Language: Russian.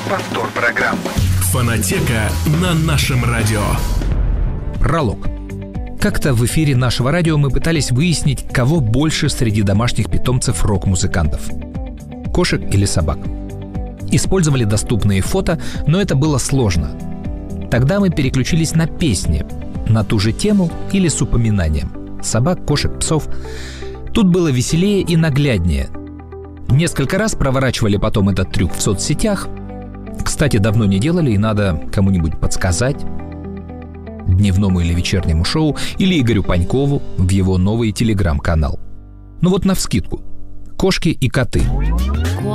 Повтор программы. Фонотека на нашем радио. Пролог. Как-то в эфире нашего радио мы пытались выяснить, кого больше среди домашних питомцев рок-музыкантов – кошек или собак. Использовали доступные фото, но это было сложно. Тогда мы переключились на песни, на ту же тему или с упоминанием – собак, кошек, псов. Тут было веселее и нагляднее. Несколько раз проворачивали потом этот трюк в соцсетях. Кстати, давно не делали, и надо кому-нибудь подсказать. Дневному или вечернему шоу, или Игорю Панькову в его новый телеграм-канал. Ну вот навскидку. Кошки и коты.